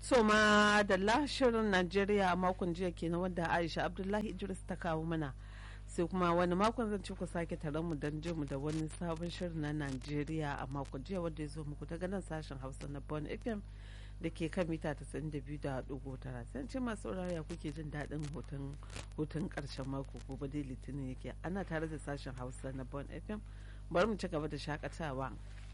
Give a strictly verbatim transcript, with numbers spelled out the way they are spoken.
so ma da shirin Najeriya a makon jiya kenan wanda Aisha Abdullahi Idris ta kawo mana, sai kuma wani makon zan ci ku sake taron mu don jin mu da wani sabon shirin na Najeriya a makon jiya wanda ya zo muku daga nan sashen Hausa na Bon F M da ke kan mita tasa'in da biyu da ɗigo tara. Sai ce masu saurara kuke jin daɗin hutun hutun ƙarshen mako gobe dai litinin yake ana tare da sashen Hausa na Bon F M. Bari mu ci gaba da shakatawa.